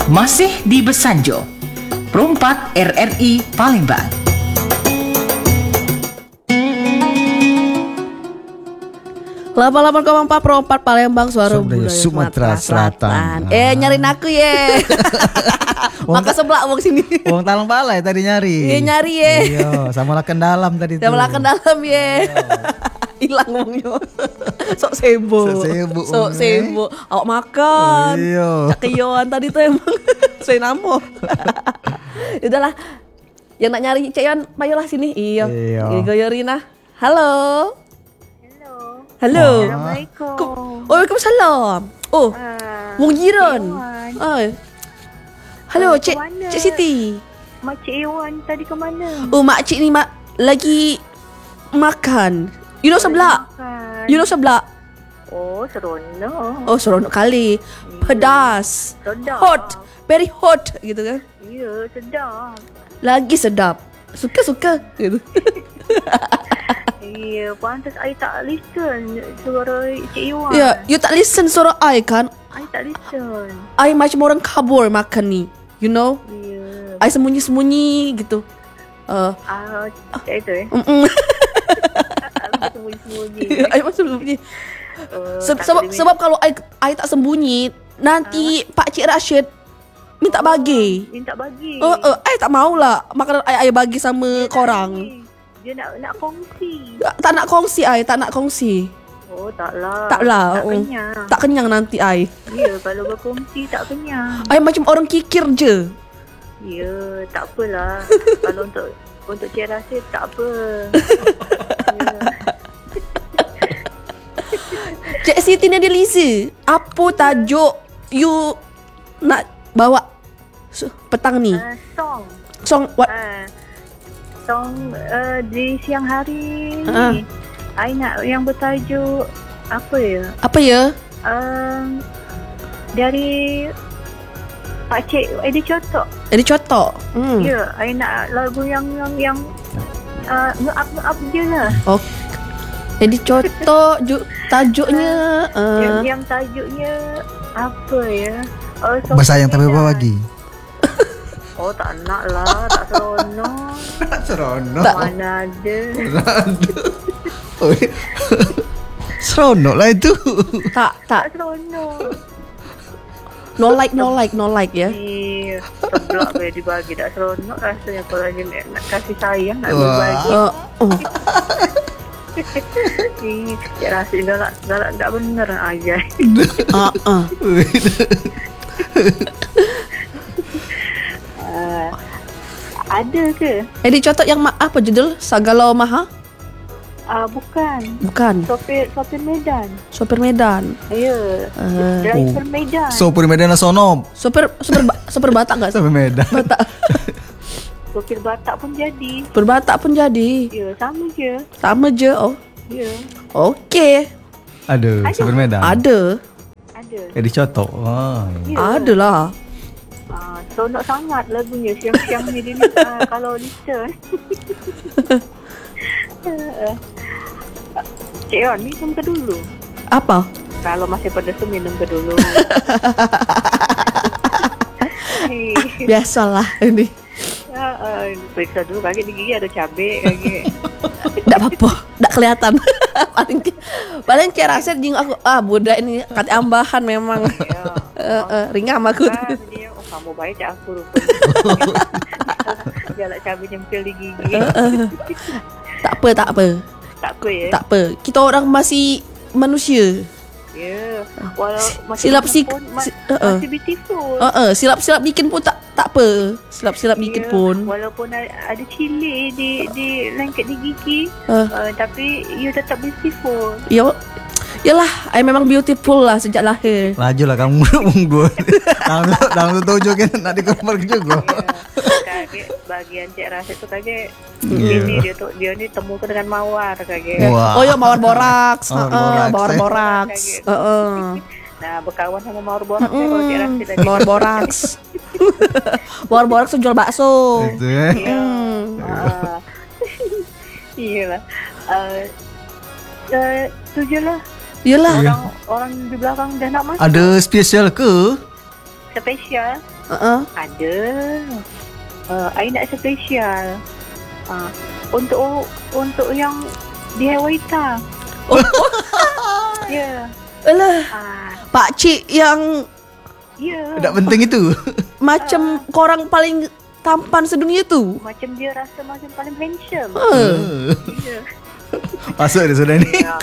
Masih di Besanjo, Perumpat RRI Palembang. Lapan 8,4 Perumpat Palembang, suara budaya Sumatera Selatan. Nyariin aku ya. Maka sebelah wong sini. Wong Talang Balai tadi nyari. Iya nyari ya. Iya, sama lakan dalam tadi tuh. Sama lakan dalam ya. Hilang wongnya. Sok sibuk. Sok sibuk. Awak makan. Iya. Cak keyoan tadi tuh emang. Saya namo. Udahlah. Yang nak nyari Cek Yon, mayolah sini. Iya. Goyorina. Halo. Halo. Assalamualaikum. Waalaikumsalam. Oh, wong jiran. Halo, Cik Siti. Makcik Iwan tadi ke mana? Oh, makcik ni lagi makan. You know sebelah? You know sebelah? Oh, seronok. Oh, seronok kali. Pedas. Sedap. Hot. Very hot gitu kan. Ya, sedap. Lagi sedap. Suka-suka gitu. Ya, pantas I tak listen suara Cik Iwan. Ya, you tak listen suara I kan? I tak listen. I macam orang kabur makan ni. You know? Ya. I sembunyi-sembunyi gitu. Cik itu sembunyi-sembunyi. I masuk sembunyi. Sebab kalau I tak sembunyi, nanti Pak Cik Rashid minta bagi. Minta bagi. I tak maulah makanan I bagi sama korang. Dia nak kongsi. Tak nak kongsi I, tak nak kongsi. Oh, taklah. Tak kenyang. Tak kenyang nanti I. Ya, kalau berkongsi tak kenyang. I macam orang kikir je. Ya, tak apalah. Kalau untuk Cik Rasid tak apa. Ya. Cik Siti Nadializa, apa tajuk you nak bawa petang ni? Song what? Song di siang hari ni. I nak yang bertajuk apa ya? Apa ya? Dari Pakcik Edi Cotok. Edi Cotok. Ya, I nak lagu yang nge-up je lah. Oh. Edi Cotok tajuknya yang tajuknya apa ya? Bersayang tapi berbagi. Oh, tak nak lah, tak seronok. Tak seronok. Mana ada. Seronok lah itu. Tak seronok. No like ya. Iya, sebelah boleh dibagi, tak seronok rasanya kalau lagi nak kasih sayang nak berbagi. Ya rasanya galak tak bener aja. Ada ke? Edi Cotok yang apa judul? Sagala Maha? Bukan. Sopir Medan. Ya. Driver Medan. Sopir Medan Nasono. Sopir Batak enggak? Sopir Medan. Batak. Sopir Batak pun jadi. Berbatak pun jadi. Ya, Sama je. Oh. Ya. Okey. Ada Sopir Medan. Ada. Edi Cotok. Ya. Adalah. Seronok sangat lagunya siang-siang ni dia kalau listen. Cik Yon, minum ke dulu? Apa? Kalau masih pedas tu minum ke dulu. Biasalah ini. Periksa dulu kaki di gigi ada cabai kaki. Tak apa-apa, tak kelihatan. paling Cik Rasid jing aku budak ini kata ambahan memang. Ringam aku. Kamu baik cak aku rupanya. Galak cabai nyempil di gigi. Tak apa ya. Tak apa. Kita orang masih manusia. Ya. Walau masih beautiful. Silap-silap bikin pun tak apa. Silap-silap bikin pun. Walaupun ada cili di lengket di gigi, tapi you tetap beautiful. Yalah, I memang beautiful lah sejak lahir. Laju lah kamu gue. Dalam tujuh kan nak dikembal juga. Bagian Cik Rasid tu kaget. Ini dia ni temukan dengan mawar kaget. Oh ya, mawar boraks. Mawar boraks. Nah, berkawan sama mawar boraks kalau Cik Rasid tadi. Mawar boraks. Mawar boraks tu jual bakso. Itu ya. Iyalah. Tu je lah. Yalah. Orang di belakang dah nak masuk. Ada spesial ke? spesial. Ada. I nak spesial. Untuk yang di Hawaita. Ya. Alah, Pak Cik yang Ya. Tak penting itu. macam korang paling tampan sedunia tu. Macam dia rasa macam paling handsome. Ya. Masuk dia sudah ni. Ya,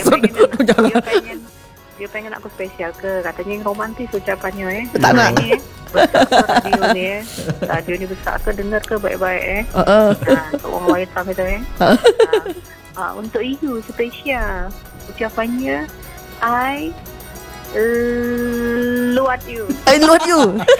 dia pengen aku spesial ke. Katanya yang romantis ucapannya Tak nak. Ni, besar ke radio ni Radio ni besar ke, dengar ke baik-baik untuk orang wanita itu untuk you spesial. Ucapannya I luat you. I love you.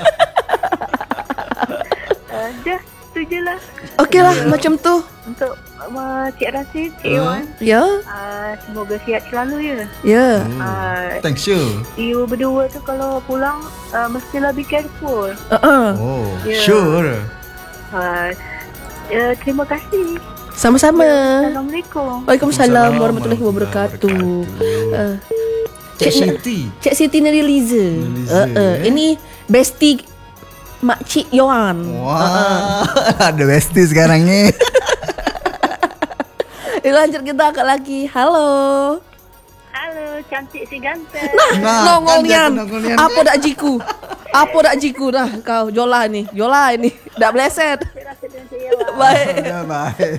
Dah tu je lah. Okey lah, macam tu. Untuk Cik Rasid, Cik Iwan, Ya, semoga sihat selalu ya. ya. Thanks you. You berdua tu kalau pulang mestilah be careful. Oh, Ya. sure. Terima kasih. Sama-sama. Assalamualaikum. Waalaikumsalam warahmatullahi wabarakatuh. Cik Siti. Cik Siti Nuriliza. Ini bestie Makcik Yohan. Wah, ada bestie sekarang ni. Lanjut kita angkat lagi. Halo. Halo, cantik si ganteng. Nongolnian. kan nongolnian. Apa dak jiku? Apa dak jiku dah kau Jola ni. Jola ini. Dak bleset. Baik. Ya, baik.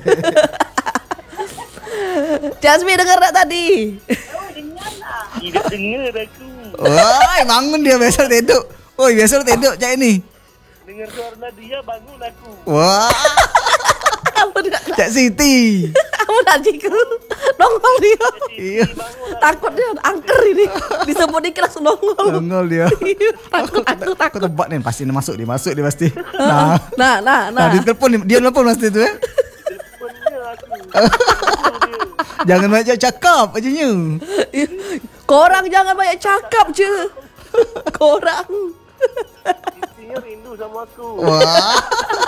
Jasmine dengar tak tadi? Tidak dengar aku. Woi, bangun dia besok tidur. Oi, besok tidur cak ini. Dengar suara dia bangun aku. Wah, Apa dak? Cak Siti. Apa dak jiku? Nongol dia. Iya, Takut dia angker ini. Disebut dikit langsung nongol. nongol dia. Takut aku Aku takut. tebak ni pasti dia masuk dia pasti. Nah, Nah. dia telefon dia nelfon pasti tu Telefonnya aku. Jangan banyak cakap aja. Korang jangan banyak cakap je. Korang. Istrinya rindu sama aku. Wah,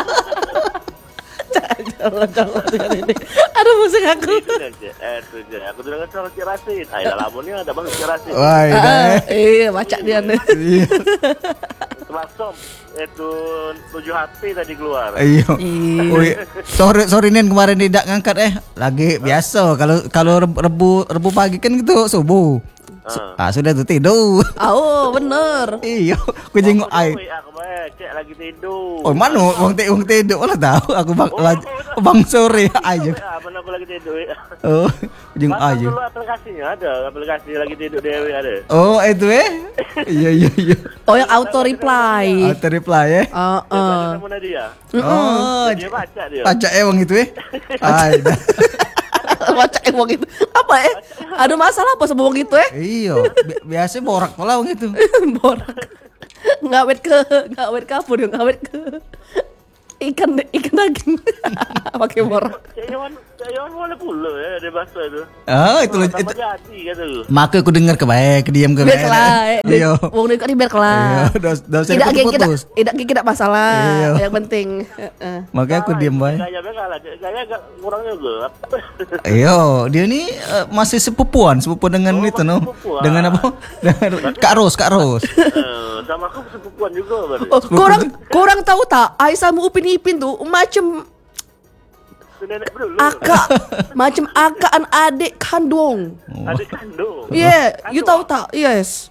Jangan dengan ini. Aduh musik aku. Itu je. Aku tu dengar suara Cik Rasid. Dah lama ni ada banget Cik Rasid. wah, dah. Baca dia ni. Termasuk itu 7 HP tadi keluar. Ayo. Oi, sorry Nen kemarin tidak ngangkat Lagi biasa kalau rebu pagi kan gitu subuh. Sudah tu tidur. Oh, bener. Iyo, aku jenguk ai. Aku baik, Cik lagi tidur. Oh, mana wong tidur mana tahu aku bang sore aja. Mana aku lagi tidur. Oh, jenguk Pasang aja. dulu aplikasinya ada. Aplikasi lagi tidur dewe ada. Oh, itu Iya. Oh, yang auto reply. Auto reply Dia baca sama Nadia. Oh, Dia baca dia. pajak wong itu Ai. dah. Baca wong itu. Apa Ada masalah apa sama wong itu Iyo, biasa borak pula wong itu. Borak. Ngawet ke apa dia ngawet ke ikan daging. Pakai borak. Cik Iwan boleh pula dia bahasa tu. Oh, itu Sama jadi kata tu. maka aku dengar ke baik, diam ke Biar kelai. Iyo. Wong dekat ni biar kelai. Iya, dah saya Tidak putus. tidak masalah. Iya. Yang penting. Makanya aku diam baik. Gaya lah. Gaya agak kurang juga. Iyo, dia ni masih sepupuan dengan itu no. sepupuan. Dengan apa? Dengan Kak Ros. Sama aku sepupuan juga berarti. Oh, korang tahu tak? Ai sama Upin Ipin tu macam Nenek dulu. macam akaan adik kandung. Adik kandung. Yeah, you tahu tak? Yes.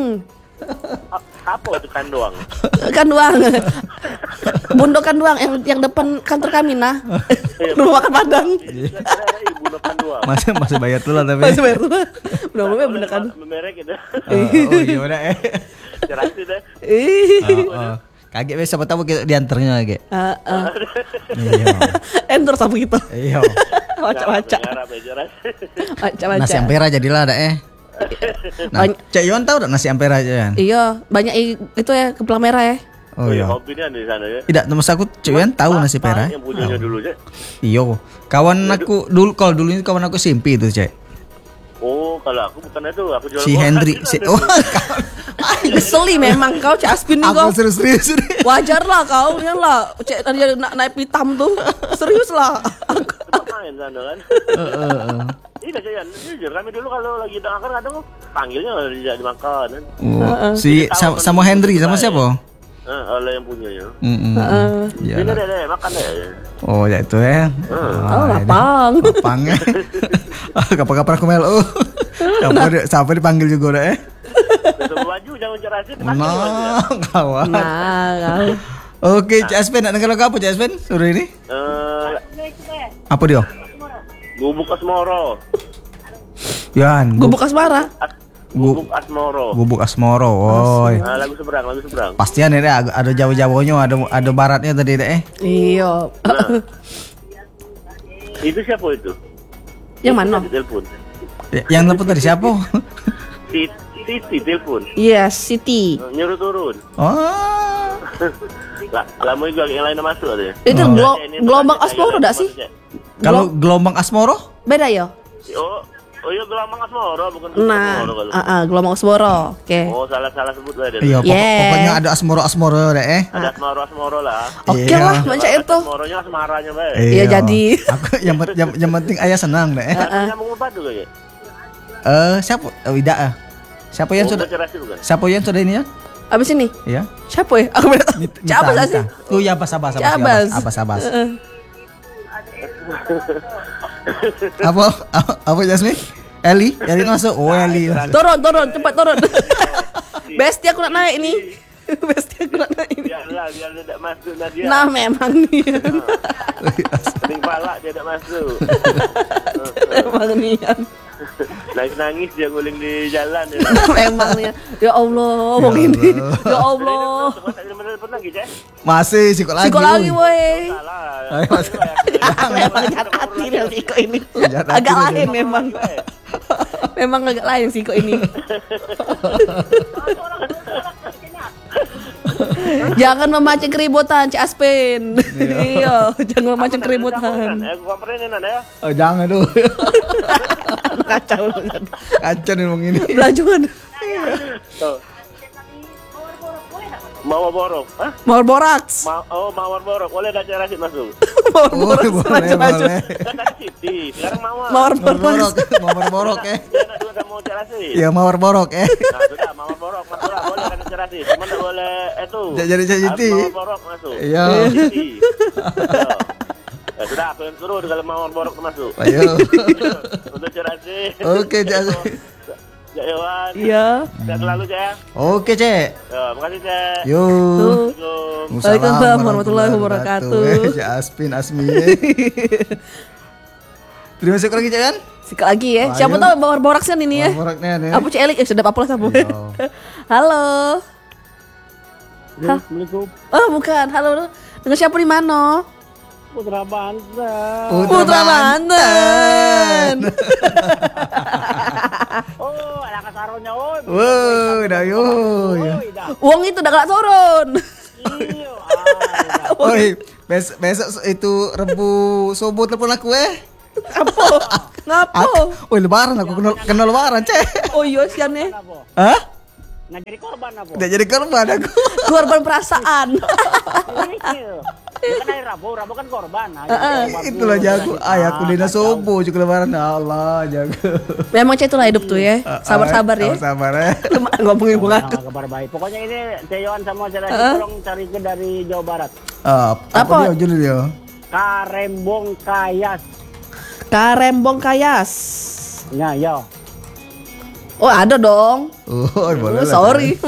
Apa itu kandung? Kanduang. Bundok Kanduang yang depan kantor kami nah. Rumah makan Padang. Ibu nak kandung. Masih bayar tu lah tapi. Masih bayar tuh. Belum bener kan. Memerek itu. Oh iya udah Cerasi dah. Kaget wes siapa tahu kita diantarnya kaget. Iya. Enter sama kita. Iya. Baca-baca. Baca-baca. Nasi ampera jadilah ada Nah, Cak Yon tahu tak nasi ampera aja kan? Iya, banyak itu kepala merah ya. Oh iya. Hobi ni ada di sana ya. Tidak, nama aku Cak Yon tahu nasi ampera. Yang punyanya dulu je. Iyo. Kawan aku dulu ini kawan aku simpi itu, Cak. Oh, kalau aku bukan itu, aku jual Si gorengan Hendrik, juga oh ada. kawan. Keseli memang kau Cak Aspin ni kau. Aku serius. Wajar lah kau, ya lah. Cek dia nak naik pitam tuh. Serius lah. Tempat main sana kan. Tidak Cak Yan, jujur kami dulu kalau lagi makan kadang panggilnya tidak dimakan. Si sama Henry sama siapa? Oleh yang punyanya. Iya. Ini deh, makan deh. Oh ya itu ya. lapang. Lapangnya. Kapan-kapan aku melu. Sampai dipanggil juga udah Tutup baju jangan Cak Rasid. Nah, kawan. Nah, Oke, Cak Aspen, nak dengar lagu apa Cak Aspen sore ini? Apa dia? Gubuk Asmoro. Yan, gubuk asmara. Gubuk Asmoro. Gubuk Asmoro. Oh. Lagu seberang. Pastian ini ada Jawa-Jawanya, ada baratnya tadi deh. Iya. Nah, itu siapa itu? Yang mana? Telepon. Yang telepon tadi siapa? Siti telepon. Iya, Siti. Nyuruh turun. Oh. Lama juga yang lain masuk ada. Itu gelombang Asmoro enggak sih? Kalau gelombang Asmoro? Beda ya? Oh iya gelombang Asmoro bukan Nah, Asmoro kalau. gelombang Asmoro. Oke. Oh salah sebut aja. Iya, Yeah. pokoknya ada Asmoro deh. Ada Asmoro lah. Oke Iya. lah, macam itu. Asmoronya asmaranya baik. Iya, jadi. Aku yang penting ayah senang deh. Nyambung empat juga ya. Siapa? Wida. Siapa yang sudah? Bukan? Siapa yang sudah ini ya? Abis ini? Iya. Siapa ya? Aku bener. Siapa sih? Tuh ya Abas. Abas. Apa Jasmine? Eli masuk. Oh Eli. Turun, cepat turun. Besti aku nak naik nih. Biarlah biar dia tidak masuk Nadia. Nah, memang nih. Pening palak dia tidak masuk. Memang nih. Nangis dia guling di jalan ya. Memang nih. Ya Allah, mau gini. Ya Allah. Pernah lagi, Cek? Masih siko lagi. Siko lagi, woi. Salah. Memang jahat hati dia Siko ini. Jahat hati Agak dia. lain memang. Memang agak lain Siko ini. Jangan memancing keributan, Cik Aspen. Iya, jangan memancing keributan. Aku komplainin ada ya. Oh, jangan dulu. Kacau. Kacau nih emang ini. Belajuan. Tuh. Mawar borok. Hah? Mawar boraks. Mawar borok. Boleh dah Cik Rasid masuk. Mawar Oh, boraks. boleh. Kan tadi Siti, sekarang Mawar. Mawar boraks. Mawar borok Dia nak dua sama Cik Rasid. Ya mawar borok Nah, sudah Mawar borok masuk lah. Boleh kan Cik Rasid. Cuma tak boleh itu. Jadi Cik Siti. Mawar borok masuk. Iya. Siti. Ya sudah, aku yang suruh kalau Mawar borok masuk. Ayo. Untuk Cik Rasid. Oke, Cik Rasid. Cik Iwan. Iya. Sehat selalu Cik ya. Oke, Cek. Ya, makasih Cik. Yo. Assalamualaikum. Waalaikumsalam warahmatullahi wabarakatuh. Cik Aspin Asmi. Terima kasih lagi Cek kan? Sikit lagi ya. Ayo. Siapa tahu mawar boraks kan ini ya? Boroknya nih. Apa Cik Elik? Sudah apa lah sama. Iya. Halo. Assalamualaikum. Oh, bukan. Halo. Dengan siapa di mana? Putra Banten. Putra Banten. Oh, anak kasaronya oi. Wow, dah yo. Uang itu udah gak turun. Iya. Oi, besok itu Rebu subuh telepon aku Apa? Ngapa? Woi lebaran aku kena lebaran Cek. Oh iya sian nih. Hah? Nggak jadi korban apa? Udah jadi korban aku. Korban perasaan. Kan hari Rabu kan korban. Itulah jago. Aku dina subuh juga lebaran. Allah jago. Memang Cek itulah hidup tuh ya. Sabar-sabar ya. Sabar ya. Ngomongin bunga aku. Kabar baik. Pokoknya ini Ceyoan sama Cerasi tolong cari ke dari Jawa Barat. Apa dia judul dia? Karembong Kayas. Karembong Kayas. Ya, yo. Oh ada dong. Oh, boleh lah. Sorry.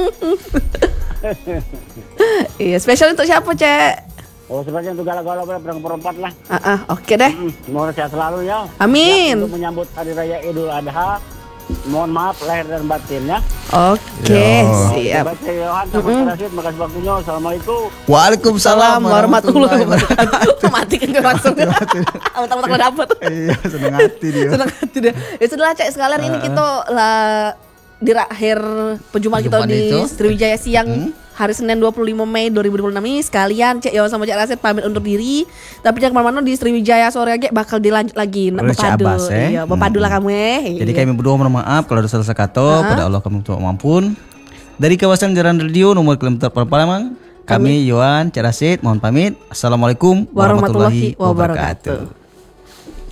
Iya spesial untuk siapa Cek? Oh sebenarnya untuk galau-galau berempat lah. Oke deh. Semoga sehat selalu ya. Amin. Untuk menyambut Hari Raya Idul Adha. Mohon maaf lahir dan batin ya. Oke, siap. Baik Yohan sama Rasid, makasih waktunya. Assalamualaikum. Waalaikumsalam warahmatullahi wabarakatuh. Mati kan dia langsung. Amat-amat dapat. Iya, senang hati dia. Senang hati deh. Ya sudah Cek sekalian ini kita lah di akhir perjumpaan kita di itu. Sriwijaya siang hari Senin 25 Mei 2026 ini sekalian Cek Yohan sama Cek Rasid pamit undur diri. Tapi jangan kemana-mana di Sriwijaya sore lagi bakal dilanjut lagi Oleh Cik berpadu. Abbas, Iya, berpadu lah kamu Jadi kami berdua mohon maaf kalau ada salah kata pada Allah kami minta ampun. Dari kawasan Jalan Radio nomor kilometer Palembang, kami Yohan Cik Rasid mohon pamit. Assalamualaikum warahmatullahi wabarakatuh.